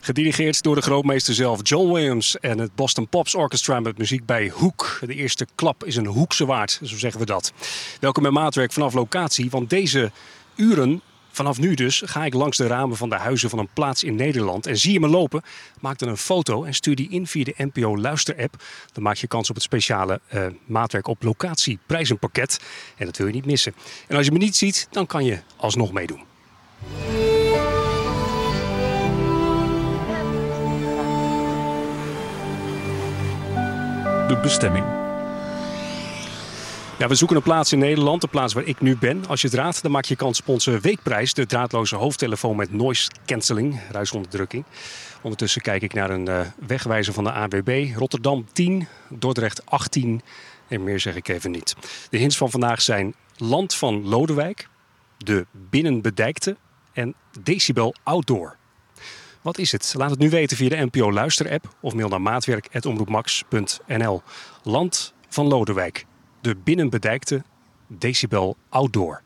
Gedirigeerd door de grootmeester zelf, John Williams en het Boston Pops Orchestra met muziek bij Hoek. De eerste klap is een hoekse waard, zo zeggen we dat. Welkom bij Maatwerk vanaf locatie, want deze uren, vanaf nu dus, ga ik langs de ramen van de huizen van een plaats in Nederland. En zie je me lopen, maak dan een foto en stuur die in via de NPO Luister-app. Dan maak je kans op het speciale Maatwerk op locatie prijzenpakket. En dat wil je niet missen. En als je me niet ziet, dan kan je alsnog meedoen. De bestemming. Ja, we zoeken een plaats in Nederland, de plaats waar ik nu ben. Als je het raadt, dan maak je kans op onze weekprijs. De draadloze hoofdtelefoon met noise cancelling, ruisonderdrukking. Ondertussen kijk ik naar een wegwijzer van de ANWB. Rotterdam 10, Dordrecht 18 en meer zeg ik even niet. De hints van vandaag zijn Land van Lodewijk, de Binnenbedijkte en Decibel Outdoor. Wat is het? Laat het nu weten via de NPO Luister-app of mail naar maatwerk@omroepmax.nl. Land van Lodewijk, de Binnenbedijkte, Decibel Outdoor.